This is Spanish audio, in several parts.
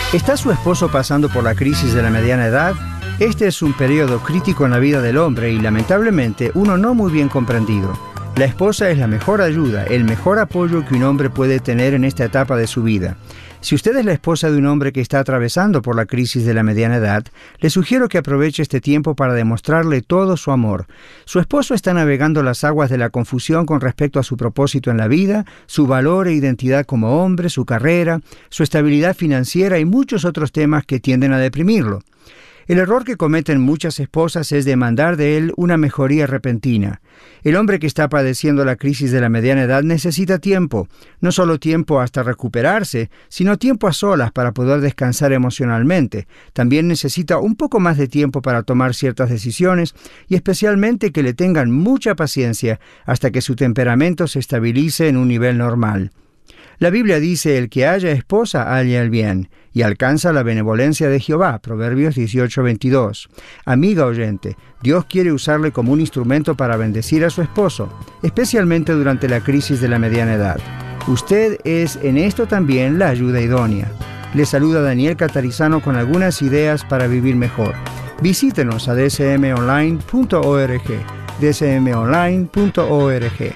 ¿Está su esposo pasando por la crisis de la mediana edad? Este es un periodo crítico en la vida del hombre y lamentablemente uno no muy bien comprendido. La esposa es la mejor ayuda, el mejor apoyo que un hombre puede tener en esta etapa de su vida. Si usted es la esposa de un hombre que está atravesando por la crisis de la mediana edad, le sugiero que aproveche este tiempo para demostrarle todo su amor. Su esposo está navegando las aguas de la confusión con respecto a su propósito en la vida, su valor e identidad como hombre, su carrera, su estabilidad financiera y muchos otros temas que tienden a deprimirlo. El error que cometen muchas esposas es demandar de él una mejoría repentina. El hombre que está padeciendo la crisis de la mediana edad necesita tiempo, no solo tiempo hasta recuperarse, sino tiempo a solas para poder descansar emocionalmente. También necesita un poco más de tiempo para tomar ciertas decisiones y especialmente que le tengan mucha paciencia hasta que su temperamento se estabilice en un nivel normal. La Biblia dice: el que haya esposa halla el bien y alcanza la benevolencia de Jehová. Proverbios 18:22. Amiga oyente, Dios quiere usarle como un instrumento para bendecir a su esposo, especialmente durante la crisis de la mediana edad. Usted es en esto también la ayuda idónea. Le saluda Daniel Catarizano con algunas ideas para vivir mejor. Visítenos a dsmonline.org, dsmonline.org.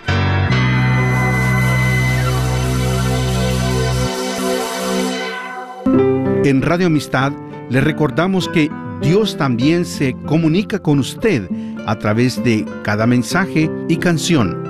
En Radio Amistad le recordamos que Dios también se comunica con usted a través de cada mensaje y canción.